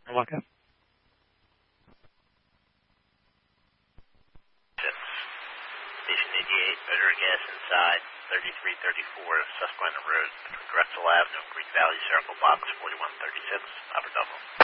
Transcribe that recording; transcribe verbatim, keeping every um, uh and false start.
You're welcome. Station eighty-eight, motor gas inside, thirty-three thirty-four Susquehanna Road, between Drexel Avenue and Green Valley Circle, box forty-one thirty-six, Upper Dublin.